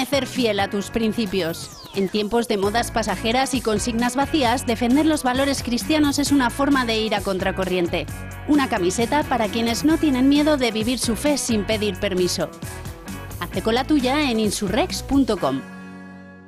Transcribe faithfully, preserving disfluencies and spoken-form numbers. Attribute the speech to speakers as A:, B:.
A: permanecer fiel a tus principios. En tiempos de modas pasajeras y consignas vacías, defender los valores cristianos es una forma de ir a contracorriente. Una camiseta para quienes no tienen miedo de vivir su fe sin pedir permiso. Hazte con la tuya en insurrex punto com.